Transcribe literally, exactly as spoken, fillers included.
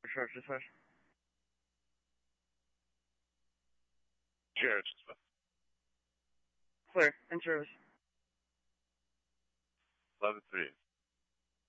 short dispatch. Cheers. Clear. In service. eleven three.